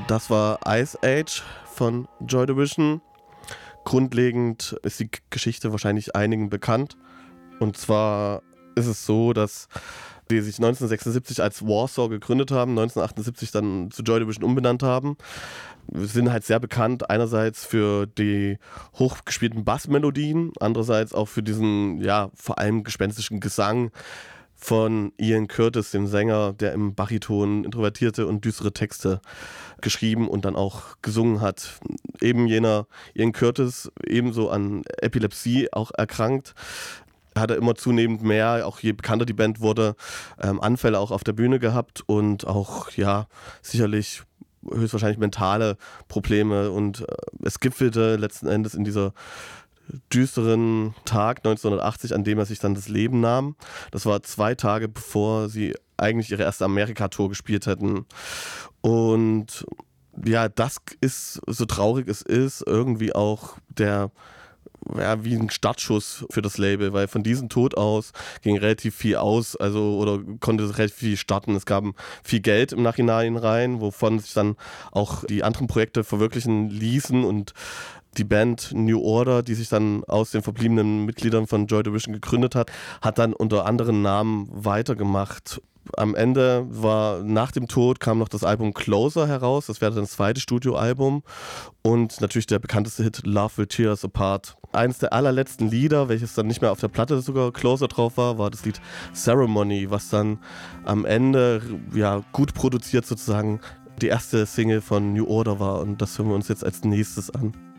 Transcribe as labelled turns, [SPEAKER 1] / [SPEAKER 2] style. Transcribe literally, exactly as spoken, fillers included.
[SPEAKER 1] Das war Ice Age von Joy Division. Grundlegend ist die Geschichte wahrscheinlich einigen bekannt. Und zwar ist es so, dass die sich neunzehnhundertsechsundsiebzig als Warsaw gegründet haben, neunzehnhundertachtundsiebzig dann zu Joy Division umbenannt haben. Wir sind halt sehr bekannt, einerseits für die hochgespielten Bassmelodien, andererseits auch für diesen, ja, vor allem gespenstischen Gesang von Ian Curtis, dem Sänger, der im Bariton introvertierte und düstere Texte geschrieben und dann auch gesungen hat. Eben jener Ian Curtis, ebenso an Epilepsie auch erkrankt, hat er immer zunehmend mehr, auch je bekannter die Band wurde, ähm, Anfälle auch auf der Bühne gehabt und auch, ja, sicherlich höchstwahrscheinlich mentale Probleme, und äh, es gipfelte letzten Endes in dieser düsteren Tag neunzehnhundertachtzig, an dem er sich dann das Leben nahm. Das war zwei Tage bevor sie eigentlich ihre erste Amerika-Tour gespielt hätten. Und ja, das ist, so traurig es ist, irgendwie auch der, ja, wie ein Startschuss für das Label, weil von diesem Tod aus ging relativ viel aus, also oder konnte relativ viel starten. Es gab viel Geld im Nachhinein rein, wovon sich dann auch die anderen Projekte verwirklichen ließen, und die Band New Order, die sich dann aus den verbliebenen Mitgliedern von Joy Division gegründet hat, hat dann unter anderen Namen weitergemacht. Am Ende war, nach dem Tod kam noch das Album Closer heraus, das wäre dann das zweite Studioalbum, und natürlich der bekannteste Hit Love Will Tear Us Apart. Eines der allerletzten Lieder, welches dann nicht mehr auf der Platte sogar Closer drauf war, war das Lied Ceremony, was dann am Ende, ja, gut produziert sozusagen die erste Single von New Order war, und das hören wir uns jetzt als nächstes an.